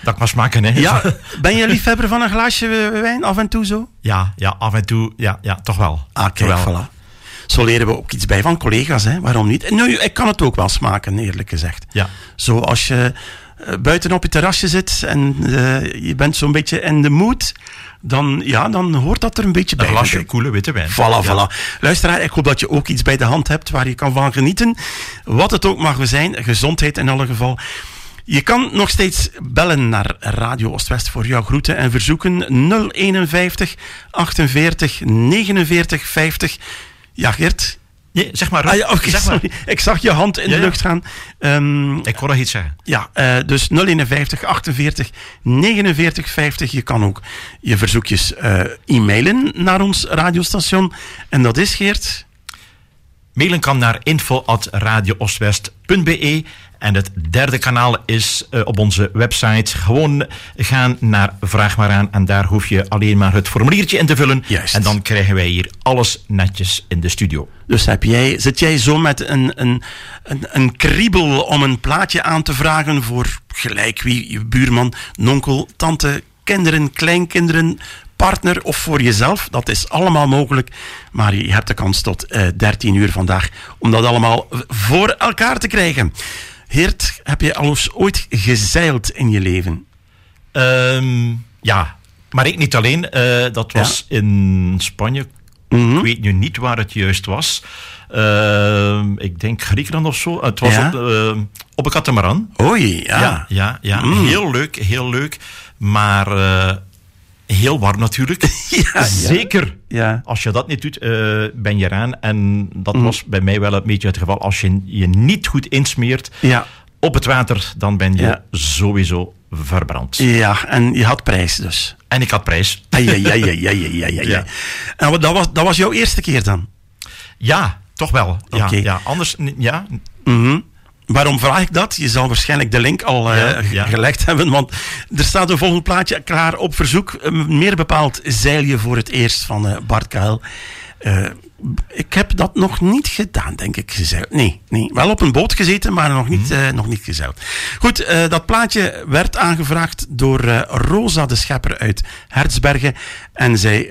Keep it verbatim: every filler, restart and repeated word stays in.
Dat kan smaken, hè? Ja, ben je liefhebber van een glaasje wijn af en toe zo? Ja, ja af en toe, ja, ja toch wel. Ah, kijk, toch wel. voilà. Zo leren we ook iets bij van collega's, hè? Waarom niet? En nu, ik kan het ook wel smaken, eerlijk gezegd. Ja. Zo als je uh, buiten op je terrasje zit en uh, je bent zo'n beetje in de mood, dan, ja, dan hoort dat er een beetje bij. Een glasje koele witte wijn. Voilà, ja. voilà. Luisteraar, ik hoop dat je ook iets bij de hand hebt waar je kan van genieten. Wat het ook mag zijn, gezondheid in alle geval. Je kan nog steeds bellen naar Radio Oost-West voor jouw groeten en verzoeken nul eenenvijftig achtenveertig negenenveertig vijftig. Ja, Geert? Nee, zeg maar. Ah, ja, okay, zeg maar. sorry. Ik zag je hand in ja, de ja. lucht gaan. Um, ik kon nog iets zeggen. Ja, uh, dus nul eenenvijftig achtenveertig negenenveertig vijftig. Je kan ook je verzoekjes uh, e-mailen naar ons radiostation. En dat is, Geert? Mailen kan naar info at radio oostwest punt b e. En het derde kanaal is uh, op onze website. Gewoon gaan naar Vraag maar aan. En daar hoef je alleen maar het formuliertje in te vullen. Juist. En dan krijgen wij hier alles netjes in de studio. Dus heb jij, zit jij zo met een, een, een, een kriebel om een plaatje aan te vragen voor gelijk wie, je buurman, nonkel, tante, kinderen, kleinkinderen, partner of voor jezelf? Dat is allemaal mogelijk. Maar je hebt de kans tot uh, dertien uur vandaag om dat allemaal voor elkaar te krijgen. Geert, heb je al eens ooit gezeild in je leven? Um, ja, maar ik niet alleen. Uh, dat was ja. in Spanje. Mm-hmm. Ik weet nu niet waar het juist was. Uh, ik denk Griekenland of zo. Het was ja. op, uh, op een katamaran. Oei, ja. Ja, ja, ja. Mm. Heel leuk, heel leuk. Maar uh, heel warm natuurlijk. ja, Zeker. Ja. Als je dat niet doet, uh, ben je eraan. En dat mm. was bij mij wel een beetje het geval. Als je je niet goed insmeert ja. op het water, dan ben je ja. sowieso verbrand. Ja, en je had prijs dus. En ik had prijs. Ja, ja, ja, ja, ja, ja, ja. ja. En dat was, dat was jouw eerste keer dan? Ja, toch wel. Ja, okay. ja. Anders, ja. Mm-hmm. Waarom vraag ik dat? Je zal waarschijnlijk de link al uh, ja, ja. gelegd hebben, want er staat een volgend plaatje klaar op verzoek. Uh, meer bepaald Zeil je voor het eerst van uh, Bart Kuil. Uh, ik heb dat nog niet gedaan, denk ik, gezeild. Nee, nee, wel op een boot gezeten, maar nog niet, uh, nog niet gezeild. Goed, uh, dat plaatje werd aangevraagd door uh, Rosa de Schepper uit Hertzbergen. En zij